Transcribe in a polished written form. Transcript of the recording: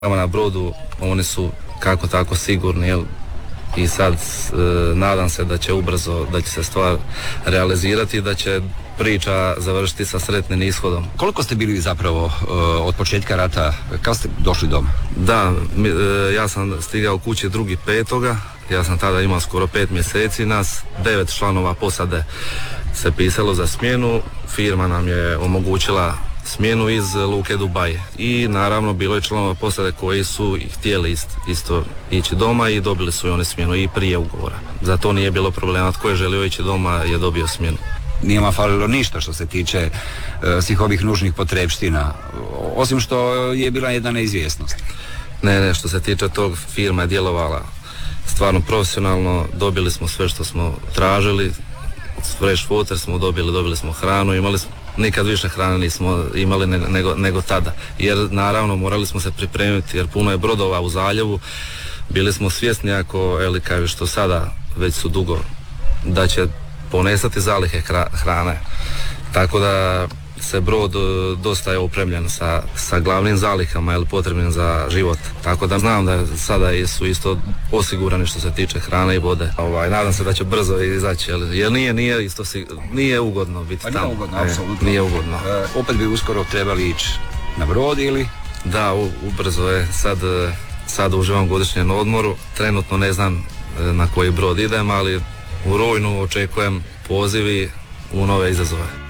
Na brodu oni su kako tako sigurni, jel? I sad nadam se da će ubrzo, da će se stvar realizirati i da će priča završiti sa sretnim ishodom. Koliko ste bili zapravo od početka rata, kada ste došli doma? Da, ja sam stigao kući 2.5. Ja sam tada imao skoro 5 mjeseci, nas 9 članova posade se pisalo za smjenu, firma nam je omogućila smjenu iz luke Dubai i naravno bilo je članova posade koji su htjeli isto ići doma i dobili su i oni smjenu i prije ugovora. Za to nije bilo problema, tko je želio ići doma je dobio smjenu. Nije vam falilo ništa što se tiče svih ovih nužnih potrepština, osim što je bila jedna neizvjesnost. Ne, što se tiče tog, firma je djelovala stvarno profesionalno, dobili smo sve što smo tražili, fresh water smo dobili smo hranu, nikad više hrane nismo imali nego tada, jer naravno morali smo se pripremiti, jer puno je brodova u zaljevu, bili smo svjesni ako, kao što sada već su dugo, da će ponestati zalihe hrane, tako da se brod dosta je opremljen sa glavnim zalihama, potrebnim za život, tako da znam da sada su isto osigurani što se tiče hrane i vode. Nadam se da će brzo izaći, jer nije ugodno biti tamo. Nije ugodno, apsolutno. Nije ugodno. Opet bi uskoro trebali ići na brod ili? Da, ubrzo je. Sad uživam godišnjem odmoru, trenutno ne znam na koji brod idem, ali u rujnu očekujem pozivi u nove izazove.